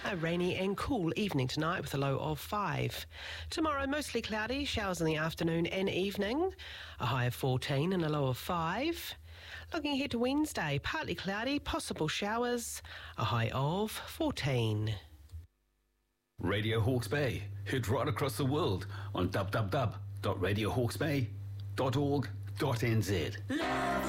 A rainy and cool evening tonight with a low of 5. Tomorrow, mostly cloudy, showers in the afternoon and evening. A high of 14 and a low of 5. Looking ahead to Wednesday, partly cloudy, possible showers. A high of 14. Radio Hawke's Bay, heard right across the world on www.radiohawksbay.org.nz.